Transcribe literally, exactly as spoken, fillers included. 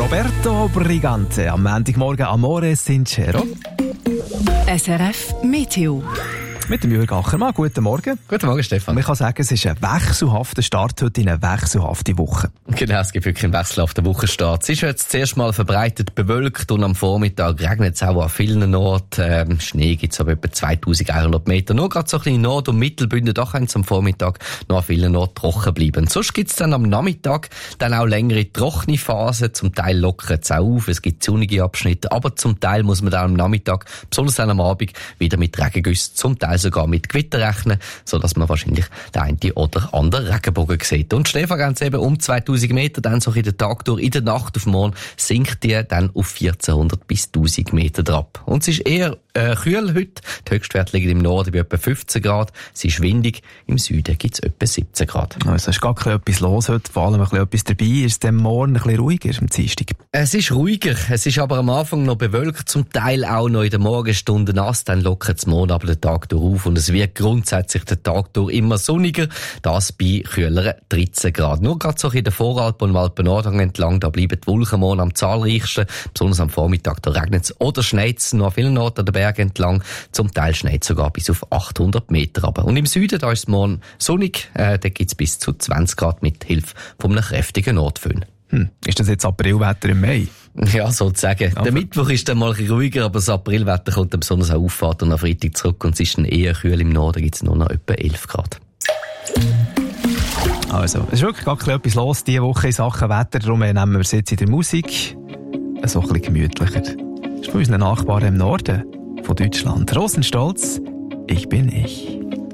Roberto Brigante am Montagmorgen Amore Sincero. S R F Meteo. Mit dem Jürgen Achermann. Guten Morgen. Guten Morgen, Stefan. Man kann sagen, es ist ein wechselhafter Start heute in eine wechselhafte Woche. Genau, es gibt wirklich einen wechselhaften Wochenstart. Es ist jetzt zuerst mal verbreitet bewölkt und am Vormittag regnet es auch an vielen Orten. Ähm, Schnee gibt es aber etwa zweitausendeinhundert Meter. Nur gerade so ein bisschen in Nord- und Mittelbünden, da kann es am Vormittag noch an vielen Orten trocken bleiben. Sonst gibt es dann am Nachmittag dann auch längere trockene Phasen. Zum Teil lockert es auch auf, es gibt sonnige Abschnitte, aber zum Teil muss man dann am Nachmittag, besonders dann am Abend, wieder mit Regengüssen, zum Teil sogar mit Gewitter rechnen, sodass man wahrscheinlich den einen oder anderen Regenbogen sieht. Und Schneefrequenz eben um zweitausend Meter, dann so in den Tag durch. In der Nacht auf morgen sinkt die dann auf vierzehnhundert bis tausend Meter drauf. Und es ist eher äh, kühl heute. Die Höchstwerte liegen im Norden bei etwa fünfzehn Grad. Es ist windig. Im Süden gibt es etwa siebzehn Grad. Also es ist gar etwas los heute, vor allem ein bisschen etwas dabei. Ist es dann morgen ein bisschen ruhiger am Dienstag? Es ist ruhiger. Es ist aber am Anfang noch bewölkt, zum Teil auch noch in den Morgenstunden nass. Dann lockert es morgen aber den Tag durch auf und es wird grundsätzlich den Tag durch immer sonniger. Das bei kühleren dreizehn Grad. Nur gerade so in der Voralpen und Alpen-Nordhang entlang, da bleiben die Wolken morgen am zahlreichsten. Besonders am Vormittag, da regnet es oder schneit es noch an vielen Orten an den Bergen entlang. Zum Teil schneit es sogar bis auf achthundert Meter runter. Und im Süden, da ist es morgen sonnig. Äh, da gibt es bis zu zwanzig Grad mit Hilfe von einem kräftigen Nordföhn. Hm. Ist das jetzt Aprilwetter im Mai? Ja, sozusagen. Aber der Mittwoch ist dann mal ein bisschen ruhiger, aber das Aprilwetter kommt dann besonders auch Auffahrt und am Freitag zurück und es ist dann eher kühl im Norden, gibt es nur noch etwa elf Grad. Also, es ist wirklich gar etwas los diese Woche in Sachen Wetter, darum nehmen wir es jetzt in der Musik so ein bisschen gemütlicher. Das ist von unseren Nachbarn im Norden von Deutschland. Rosenstolz, ich bin ich.